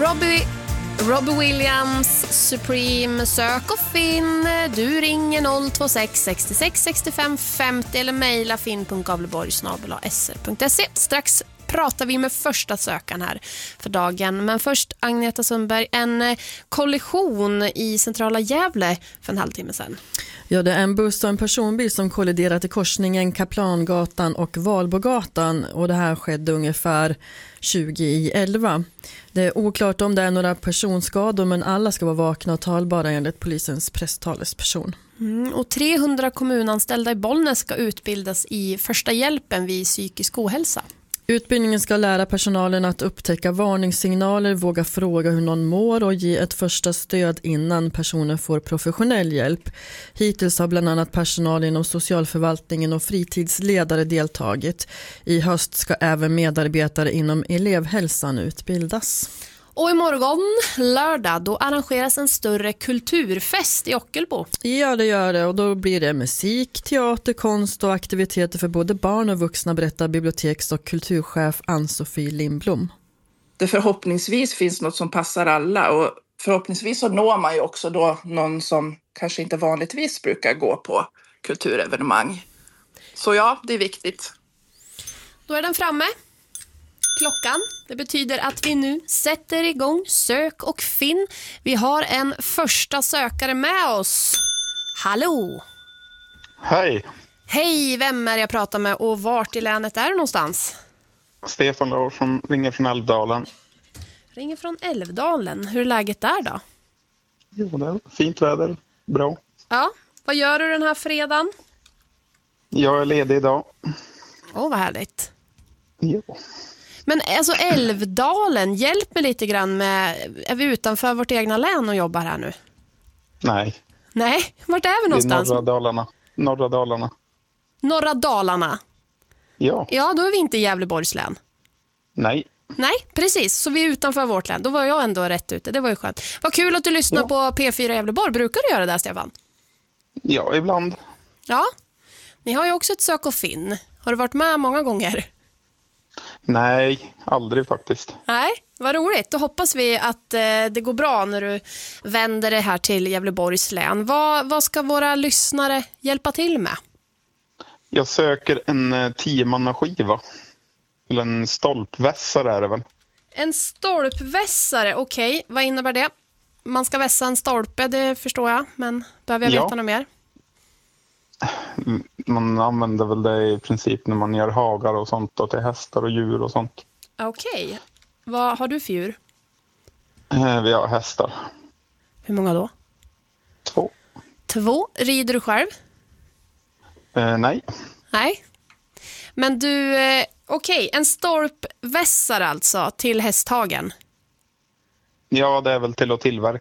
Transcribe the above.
Robbie Williams, Supreme, sök och finn. Du ringer 026 66 65 50 eller mejla finn.gavleborg@sr.se. Strax pratar vi med första sökaren här för dagen. Men först, Agneta Sundberg, en kollision i centrala Gävle för en halvtimme sedan. Ja, det är en buss och en personbil som kolliderat i korsningen Kaplangatan och Valbogatan, och det här skedde ungefär 20:11. Det är oklart om det är några personskador, men alla ska vara vakna och talbara enligt polisens presstalesperson. Och 300 kommunanställda i Bollnäs ska utbildas i första hjälpen vid psykisk ohälsa. Utbildningen ska lära personalen att upptäcka varningssignaler, våga fråga hur någon mår och ge ett första stöd innan personen får professionell hjälp. Hittills har bland annat personal inom socialförvaltningen och fritidsledare deltagit. I höst ska även medarbetare inom elevhälsan utbildas. Och imorgon, lördag, då arrangeras en större kulturfest i Ockelbo. Ja, det gör det, och då blir det musik, teater, konst och aktiviteter för både barn och vuxna, berättar biblioteks- och kulturchef Ann-Sofie Lindblom. Det förhoppningsvis finns något som passar alla, och förhoppningsvis så når man ju också då någon som kanske inte vanligtvis brukar gå på kulturevenemang. Så ja, det är viktigt. Då är den framme. Klockan. Det betyder att vi nu sätter igång sök och finn. Vi har en första sökare med oss. Hallå! Hej! Hej, vem är jag pratar med och vart i länet är du någonstans? Stefan Larsson ringer från Älvdalen. Ringer från Älvdalen. Hur är läget där då? Jo, det är fint väder. Bra. Ja, vad gör du den här fredagen? Jag är ledig idag. Vad härligt. Jo. Men alltså Älvdalen, hjälp mig lite grann med, är vi utanför vårt egna län och jobbar här nu? Nej. Nej, vart är vi någonstans? I norra Dalarna. Norra Dalarna. Norra Dalarna? Ja. Ja, då är vi inte i Gävleborgs län. Nej. Nej, precis. Så vi är utanför vårt län. Då var jag ändå rätt ute. Det var ju skönt. Vad kul att du lyssnar på P4 Gävleborg. Brukar du göra det, Stefan? Ja, ibland. Ja. Ni har ju också ett sök och finn. Har du varit med många gånger? Nej, aldrig faktiskt. Nej, vad roligt. Då hoppas vi att det går bra när du vänder det här till Gävleborgs län. Vad ska våra lyssnare hjälpa till med? Jag söker en 10-mannaskiva. Eller en stolpvässare är det väl. En stolpvässare, okej. Vad innebär det? Man ska vässa en stolpe, det förstår jag. Men behöver jag veta något mer? Man använder väl det i princip när man gör hagar och sånt, och till hästar och djur och sånt. Okej. Vad har du för djur? Vi har hästar. Hur många då? 2. 2. Rider du själv? Nej. Nej. Men du, okej. En stolpvässare alltså till hästhagen? Ja, det är väl till att tillverka